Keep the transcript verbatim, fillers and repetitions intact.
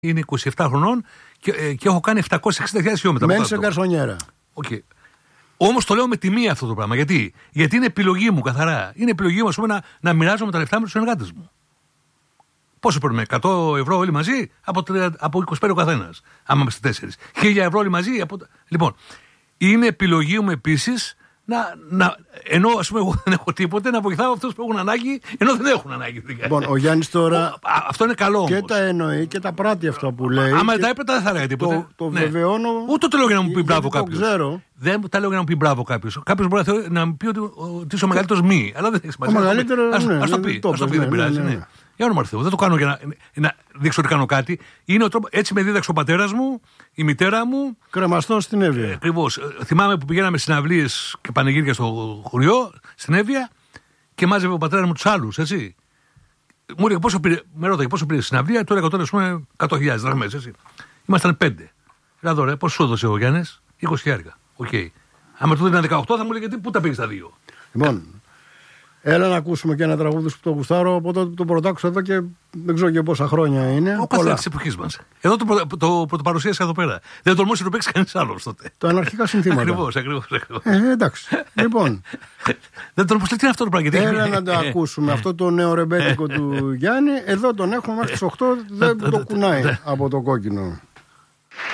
Είναι είκοσι επτά χρονών και, ε, και έχω κάνει επτακόσιες εξήντα χιλιάδες χιλιόμετρα. Μένει σε γκαρσονιέρα. Okay. Όμως το λέω με τιμή αυτό το πράγμα. Γιατί, Γιατί είναι επιλογή μου καθαρά. Είναι επιλογή μου, ας πούμε, να, να μοιράζομαι τα λεφτά με τους συνεργάτες μου. Πόσο παίρνουμε, εκατό ευρώ όλοι μαζί, από, από είκοσι πέντε ο καθένας. Άμα είμαστε τέσσερις. χίλια ευρώ όλοι μαζί. Από... Λοιπόν, είναι επιλογή μου επίσης να, να, ενώ ας πούμε εγώ δεν έχω τίποτε, να βοηθάω αυτούς που έχουν ανάγκη, ενώ δεν έχουν ανάγκη. Λοιπόν, ο Γιάννης τώρα. Ο, α, αυτό είναι καλό. Και όμως. τα εννοεί και τα πράττει αυτό που λέει. Άμα δεν τα έπρεπε, δεν θα έλεγα τίποτα. Το, το ναι. βεβαιώνω. Ούτε το λέω για να μου πει μπράβο κάποιος. Το ξέρω. Δεν τα λέω για να μου πει μπράβο κάποιος. Κάποιος μπορεί να, να μου πει ότι, ότι είσαι ο μεγαλύτερος μη. Αλλά δεν έχει σημασία. Ο μεγαλύτερος. Ας, Ναι, ας το ναι, πει. το Ας το πει, ναι, δεν πειράζει. ναι, ναι, Ναι. ναι. Για όνομα του Θεού. Δεν το κάνω για να, να δείξω ότι κάνω κάτι. Είναι ο τρόπο, έτσι με δίδαξε ο πατέρας μου, η μητέρα μου. Κρεμαστό στην Εύβοια. Ε, Ακριβώς. Θυμάμαι που πηγαίναμε συναυλίες και πανηγύρια στο χωριό, στην Εύβοια, και μάζευε ο πατέρας μου τους άλλους, έτσι. Μου έλεγε πόσο πήρε, με ρώταγε πόσο πήρε στην συναυλία, του έλεγα τότε, ας πούμε, εκατό χιλιάδες δραχμές, έτσι. Ήμασταν πέντε. Λέω τώρα, πόσο σου έδωσε ο Γιάννης, είκοσι χιλιάδες. Οκ. Okay. Άμα του έδινα δεκαοκτώ, θα μου έλεγε πού τα πήγες τα δύο. Λοιπόν, έλα να ακούσουμε και ένα τραγούδι που το γουστάρω από τότε που το πρωτάκουσα εδώ και δεν ξέρω και πόσα χρόνια είναι. Ο καθένας της εποχής μας. Εδώ το, προ, το πρωτοπαρουσίασα εδώ πέρα. Δεν τολμούσε να το παίξει κανείς άλλος τότε. Τα αναρχικά συνθήματα. Ακριβώς, ακριβώς. ακριβώς. Ε, εντάξει. Λοιπόν. Δεν τολμούσε, τι είναι αυτό το πράγμα. Έλα να το ακούσουμε. Αυτό το νέο ρεμπέτικο του Γιάννη. Εδώ τον έχουμε μέχρι τις οκτώ. Δεν το κουνάει από το κόκκινο.